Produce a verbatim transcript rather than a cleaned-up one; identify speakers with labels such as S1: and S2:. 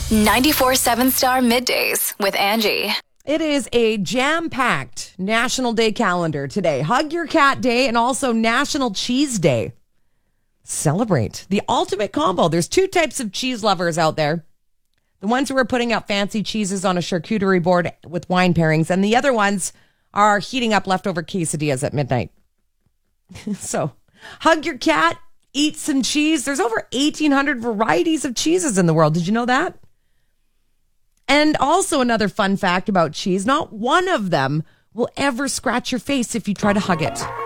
S1: ninety-four seven Star Middays with Angie.
S2: It is a jam-packed National Day calendar today. Hug Your Cat Day and also National Cheese Day. Celebrate the ultimate combo. There's two types of cheese lovers out there. The ones who are putting up fancy cheeses on a charcuterie board with wine pairings, and the other ones are heating up leftover quesadillas at midnight. So, hug your cat, eat some cheese. There's over eighteen hundred varieties of cheeses in the world. Did you know that? And also another fun fact about cheese, not one of them will ever scratch your face if you try to hug it.